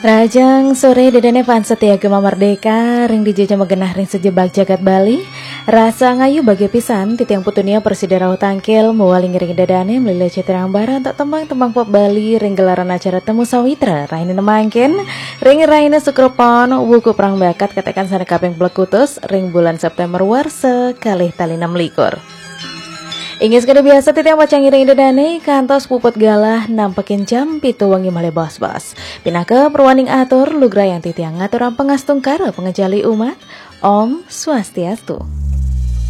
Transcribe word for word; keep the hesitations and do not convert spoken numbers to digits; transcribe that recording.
Rajang sore dedene pan setia gema merdeka ring dijajah megenah ring sejebak jagat Bali. Rasa ngayu bagi pisan titiang putunia persidarau tangkil mualing ring dadane melile citrang barat tak tembang-tembang pop Bali ring gelaran acara temu sawitra raine nemangken ring raine sukropon buku perang bakat katakan sana kaping plekutus ring bulan September warse kalih tali enam likur. Ingin sekali biasa titiang pacang iring dedane kantos puput galah nampekin jam pitu wangi male bos-bos. Pinah ke perwaning atur lugra yang titiang ngatur pengastung karo pengejali umat. Om Swastiastu.